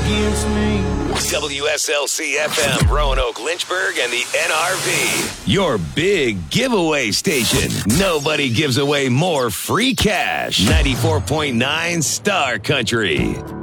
against me. WSLC FM, Roanoke, Lynchburg, and the NRV. Your big giveaway station. Nobody gives away more free cash. 94.9 Star Country.